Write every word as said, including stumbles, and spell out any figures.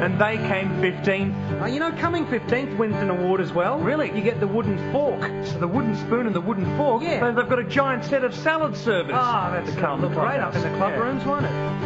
and they came fifteenth. Uh, you know, coming fifteenth wins an award as well. Really? You get the wooden fork. So the wooden spoon and the wooden fork, Yeah. they- they've got a giant set of salad servers. Ah, that's to uh, come look to the great up in the clubhouse. club Yeah. rooms, won't it?